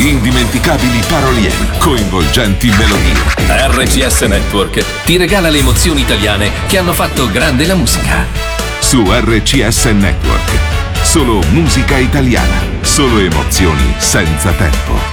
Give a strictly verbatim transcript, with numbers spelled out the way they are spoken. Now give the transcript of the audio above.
indimenticabili paroliere, coinvolgenti melodie. R C S Network ti regala le emozioni italiane che hanno fatto grande la musica. Su R C S Network, solo musica italiana, solo emozioni senza tempo.